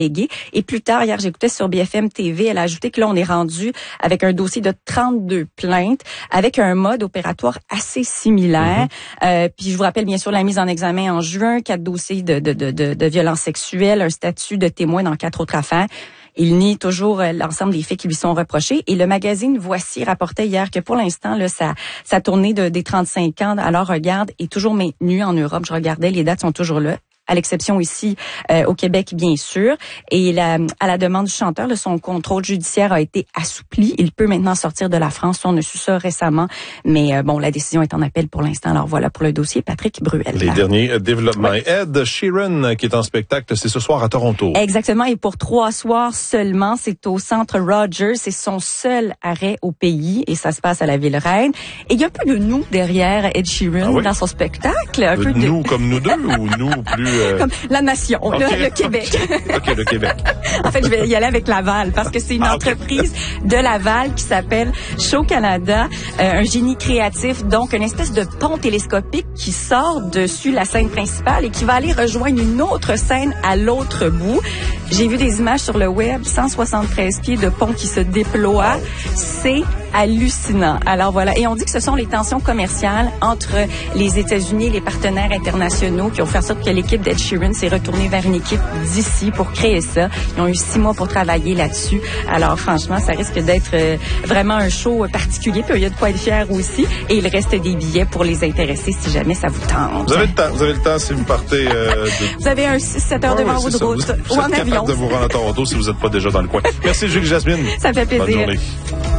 Et plus tard, hier, j'écoutais sur BFM TV, elle a ajouté que là, on est rendu avec un dossier de 32 plaintes, avec un mode opératoire assez similaire. Puis je vous rappelle bien sûr la mise en examen en juin, 4 dossiers de violences sexuelles, un statut de témoin dans 4 autres affaires. Il nie toujours l'ensemble des faits qui lui sont reprochés. Et le magazine Voici rapportait hier que pour l'instant, là, sa tournée des 35 ans à leur regard est toujours maintenue en Europe. Je regardais, les dates sont toujours là. À l'exception ici au Québec, bien sûr. Et à la demande du chanteur, son contrôle judiciaire a été assoupli. Il peut maintenant sortir de la France. On a su ça récemment. Mais bon, la décision est en appel pour l'instant. Alors voilà pour le dossier. Patrick Bruel. Les derniers développements. Oui. Ed Sheeran qui est en spectacle, c'est ce soir à Toronto. Exactement. Et pour 3 soirs seulement, c'est au Centre Rogers. C'est son seul arrêt au pays. Et ça se passe à la Ville-Reine. Et il y a un peu de nous derrière Ed Sheeran dans son spectacle. Un peu de nous comme nous deux ou nous plus... Comme la nation, le Québec. OK, le Québec. En fait, je vais y aller avec Laval parce que c'est une entreprise de Laval qui s'appelle Show Canada, un génie créatif, donc une espèce de pont télescopique qui sort dessus la scène principale et qui va aller rejoindre une autre scène à l'autre bout. J'ai vu des images sur le web, 173 pieds de pont qui se déploie. C'est hallucinant. Alors voilà, et on dit que ce sont les tensions commerciales entre les États-Unis et les partenaires internationaux qui ont fait en sorte que l'équipe d'Ed Sheeran s'est retournée vers une équipe d'ici pour créer ça. Ils ont eu 6 mois pour travailler là-dessus. Alors franchement, ça risque d'être vraiment un show particulier, puis il y a de quoi être fier aussi. Et il reste des billets pour les intéresser si jamais ça vous tente. Vous avez le temps si vous partez... Vous avez un 6-7 heures devant vous de route ou en avion. Vous êtes capable de vous rendre à Toronto si vous n'êtes pas déjà dans le coin. Merci Julie Jasmine. Ça fait plaisir. Bonne journée.